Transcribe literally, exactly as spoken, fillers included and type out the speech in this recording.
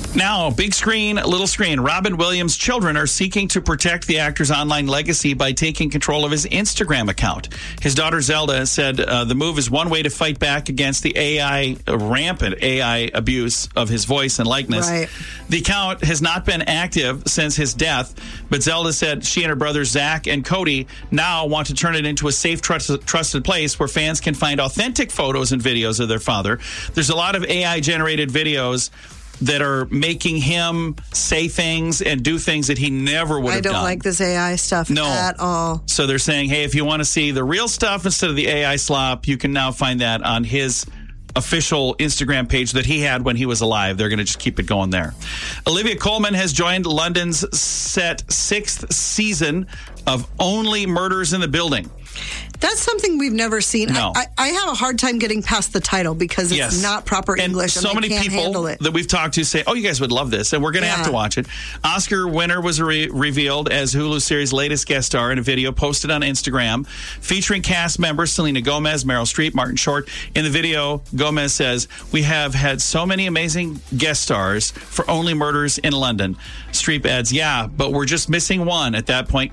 Now, big screen, little screen. Robin Williams' children are seeking to protect the actor's online legacy by taking control of his Instagram account. His daughter Zelda said uh, the move is one way to fight back against the A I, uh, rampant A I abuse of his voice and likeness. Right. The account has not been active since his death, but Zelda said she and her brothers Zach and Cody now want to turn it into a safe, trusted, trusted place where fans can find authentic photos and videos of their father. There's a lot of A I-generated videos that are making him say things and do things that he never would have done. I don't like this A I stuff no. at all. So they're saying, hey, if you want to see the real stuff instead of the A I slop, you can now find that on his official Instagram page that he had when he was alive. They're going to just keep it going there. Olivia Colman has joined London's set sixth season of Only Murders in the Building. That's something we've never seen. No. I, I have a hard time getting past the title because it's yes. not proper and English so and I many can't people handle it. that we've talked to say, oh, you guys would love this, and we're going to Yeah. have to watch it. Oscar winner was re- revealed as Hulu series' latest guest star in a video posted on Instagram featuring cast members Selena Gomez, Meryl Streep, Martin Short. In the video, Gomez says, we have had so many amazing guest stars for Only Murders in London. Streep adds, yeah, but we're just missing one. At that point,